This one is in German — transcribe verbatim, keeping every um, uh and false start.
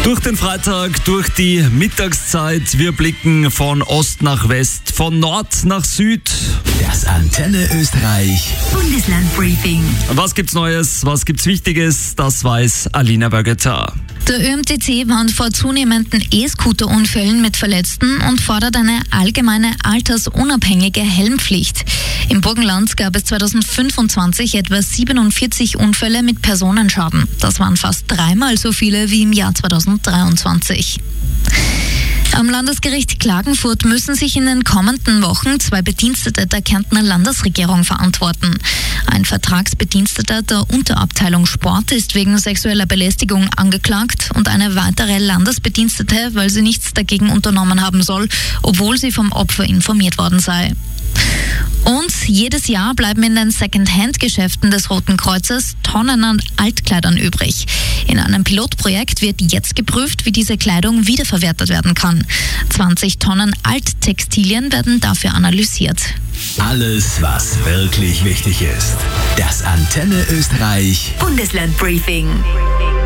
Durch den Freitag, durch die Mittagszeit. Wir blicken von Ost nach West, von Nord nach Süd. Das Antenne Österreich Bundesland-Briefing. Was gibt's Neues, was gibt's Wichtiges? Das weiß Alina Bergetar. Der Ö M T C warnt vor zunehmenden E-Scooter-Unfällen mit Verletzten und fordert eine allgemeine altersunabhängige Helmpflicht. Im Burgenland gab es zweitausendfünfundzwanzig etwa siebenundvierzig Unfälle mit Personenschaden. Das waren fast dreimal so viele wie im Jahr zweitausenddreiundzwanzig. Am Landesgericht Klagenfurt müssen sich in den kommenden Wochen zwei Bedienstete der Kärntner Landesregierung verantworten. Ein Vertragsbediensteter der Unterabteilung Sport ist wegen sexueller Belästigung angeklagt und eine weitere Landesbedienstete, weil sie nichts dagegen unternommen haben soll, obwohl sie vom Opfer informiert worden sei. Und jedes Jahr bleiben in den Second-Hand-Geschäften des Roten Kreuzes Tonnen an Altkleidern übrig. In einem Pilotprojekt wird jetzt geprüft, wie diese Kleidung wiederverwertet werden kann. zwanzig Tonnen Alttextilien werden dafür analysiert. Alles, was wirklich wichtig ist. Das Antenne Österreich Bundesland-Briefing.